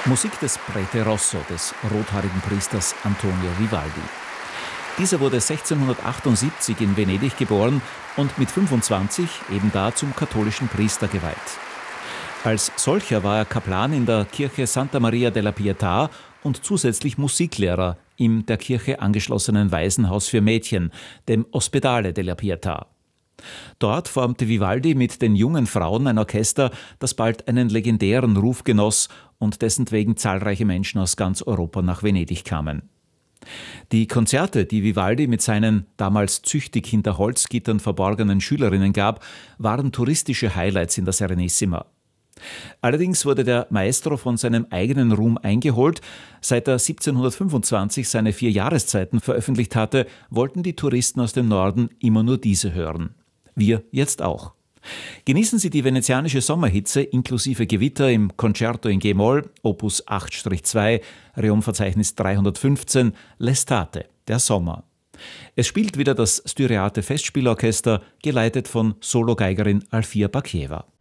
Musik des Prete Rosso, des rothaarigen Priesters Antonio Vivaldi. Dieser wurde 1678 in Venedig geboren und mit 25 eben da zum katholischen Priester geweiht. Als solcher war er Kaplan in der Kirche Santa Maria della Pietà und zusätzlich Musiklehrer im der Kirche angeschlossenen Waisenhaus für Mädchen, dem Ospedale della Pietà. Dort formte Vivaldi mit den jungen Frauen ein Orchester, das bald einen legendären Ruf genoss und dessentwegen zahlreiche Menschen aus ganz Europa nach Venedig kamen. Die Konzerte, die Vivaldi mit seinen damals züchtig hinter Holzgittern verborgenen Schülerinnen gab, waren touristische Highlights in der Serenissima. Allerdings wurde der Maestro von seinem eigenen Ruhm eingeholt. Seit er 1725 seine 4 Jahreszeiten veröffentlicht hatte, wollten die Touristen aus dem Norden immer nur diese hören. Wir jetzt auch. Genießen Sie die venezianische Sommerhitze inklusive Gewitter im Concerto in G-Moll, Opus 8-2, Reumverzeichnis 315, L'estate, der Sommer. Es spielt wieder das Styriate Festspielorchester, geleitet von Sologeigerin Alfia Bakieva.